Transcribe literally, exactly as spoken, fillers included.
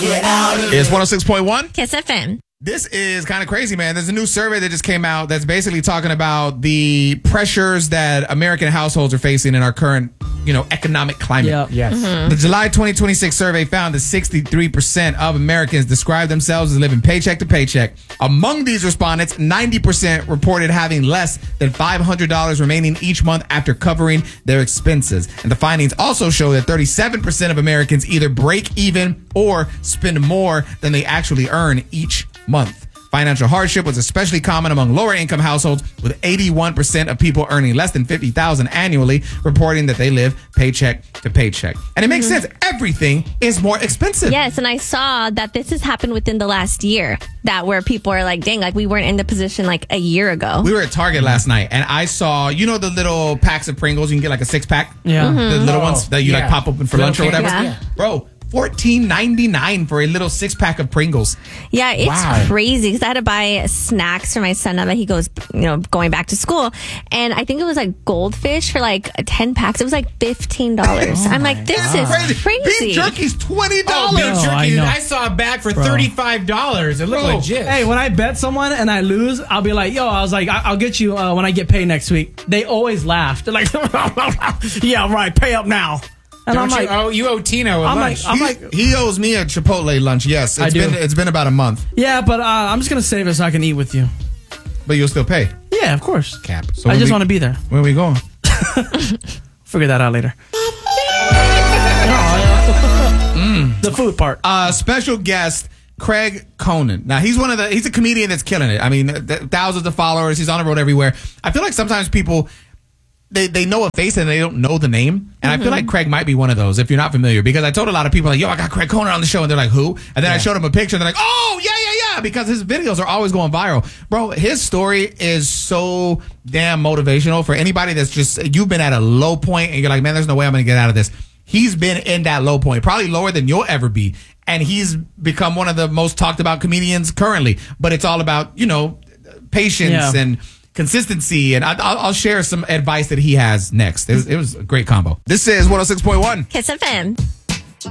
get out of It's one oh six point one. Kiss F M. This is kind of crazy, man. There's a new survey that just came out that's basically talking about the pressures that American households are facing in our current, you know, economic climate. Yeah. Yes. Mm-hmm. The July twenty twenty-six survey found that sixty-three percent of Americans describe themselves as living paycheck to paycheck. Among these respondents, ninety percent reported having less than five hundred dollars remaining each month after covering their expenses. And the findings also show that thirty-seven percent of Americans either break even or spend more than they actually earn each month. Financial hardship was especially common among lower income households, with eighty-one percent of people earning less than fifty thousand dollars annually reporting that they live paycheck to paycheck. And it makes Mm-hmm. sense. Everything is more expensive. Yes, and I saw that this has happened within the last year. That where people are like, dang, like we weren't in the position like a year ago. We were at Target last night, and I saw, you know, the little packs of Pringles. You can get like a six pack. Yeah. Mm-hmm. The little Oh, ones that you yeah. like pop open for Little lunch or whatever. cans. Yeah. Bro, fourteen ninety-nine for a little six pack of Pringles. Yeah, it's Wow. crazy because I had to buy snacks for my son now that he goes, you know, going back to school. And I think it was like goldfish for like ten packs. It was like fifteen dollars. Oh I'm like, this is crazy. Beef jerky's twenty Oh, dollars. beef No, I jerky. know. I, saw a bag for thirty-five dollars. It looked Bro. legit. Hey, when I bet someone and I lose, I'll be like, yo, I was like, I- I'll get you uh, when I get paid next week. They always laugh. They're like, yeah, right, pay up now. And Don't I'm like, you, oh, you owe Tino a I'm lunch. like, I'm he, like, he owes me a Chipotle lunch. Yes, I it's do. been it's been about a month, yeah, but uh, I'm just going to save it so I can eat with you. but you'll still pay. Yeah, of course. Cap. So I when just we- want to be there. Where are we going? Figure that out later. The food part. Uh, special guest Craig Conan. Now he's one of the he's a comedian that's killing it. I mean, th- thousands of followers. He's on the road everywhere. I feel like sometimes people they they know a face and they don't know the name. And I feel like Craig might be one of those if you're not familiar, because I told a lot of people like, yo, I got Craig Conan on the show, and they're like, who? And then I showed them a picture and they're like, oh yeah yeah yeah, because his videos are always going viral. Bro, his story is so damn motivational for anybody that's just you've been at a low point and you're like, man, there's no way I'm gonna get out of this. He's been in that low point, probably lower than you'll ever be. And he's become one of the most talked about comedians currently. But it's all about, you know, patience Yeah. and consistency. And I, I'll, I'll share some advice that he has next. It was, it was a great combo. This is one oh six point one. Kiss F M.